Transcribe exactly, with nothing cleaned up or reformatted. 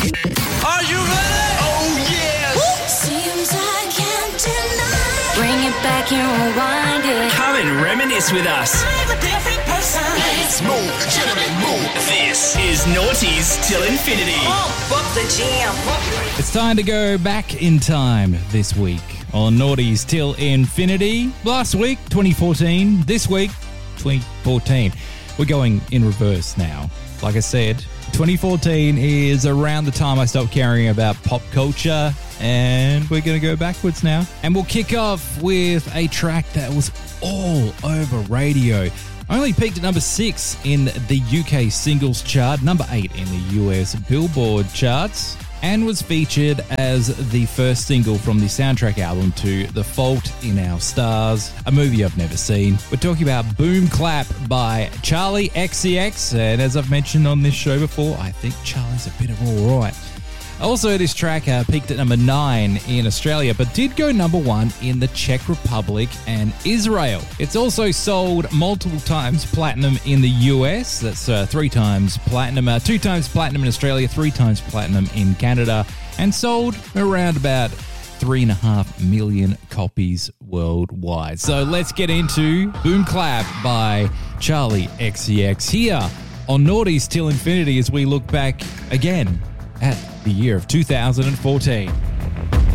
Are you ready? Oh, yes! Seems I can't deny. Bring it back and rewind it. Come and reminisce with us. I'm a different person. Let's move, gentlemen, move. This is Naughties Till Infinity. Oh, bump the jam. It's time to go back in time this week on Naughties Till Infinity. Last week, twenty fourteen. This week, twenty fourteen. We're going in reverse now. Like I said, twenty fourteen is around the time I stopped caring about pop culture, and we're going to go backwards now. And we'll kick off with a track that was all over radio. Only peaked at number six in the U K singles chart, number eight in the U S Billboard charts, and was featured as the first single from the soundtrack album to The Fault in Our Stars, a movie I've never seen. We're talking about Boom Clap by Charli X C X, and as I've mentioned on this show before, I think Charlie's a bit of all right. Also, this track uh, peaked at number nine in Australia, but did go number one in the Czech Republic and Israel. It's also sold multiple times platinum in the U S. That's uh, three times platinum, uh, two times platinum in Australia, three times platinum in Canada, and sold around about three and a half million copies worldwide. So let's get into Boom Clap by Charli X C X here on Naughties Till Infinity as we look back again at the year of two thousand fourteen.